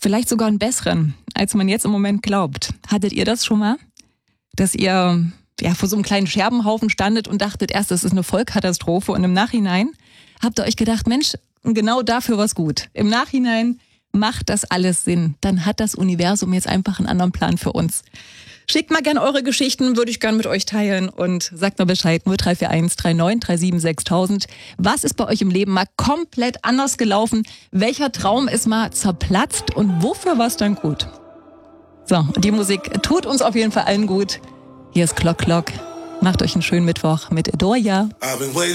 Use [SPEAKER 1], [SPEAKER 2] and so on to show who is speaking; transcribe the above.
[SPEAKER 1] Vielleicht sogar einen besseren, als man jetzt im Moment glaubt. Hattet ihr das schon mal? Dass ihr vor so einem kleinen Scherbenhaufen standet und dachtet erst, das ist eine Vollkatastrophe und im Nachhinein habt ihr euch gedacht, Mensch, genau dafür war's gut. Im Nachhinein macht das alles Sinn. Dann hat das Universum jetzt einfach einen anderen Plan für uns. Schickt mal gern eure Geschichten, würde ich gern mit euch teilen und sagt mal Bescheid, 0341 39 37 6000. Was ist bei euch im Leben mal komplett anders gelaufen? Welcher Traum ist mal zerplatzt und wofür war es dann gut? So, die Musik tut uns auf jeden Fall allen gut. Hier ist Clock Clock. Macht euch einen schönen Mittwoch mit Doja.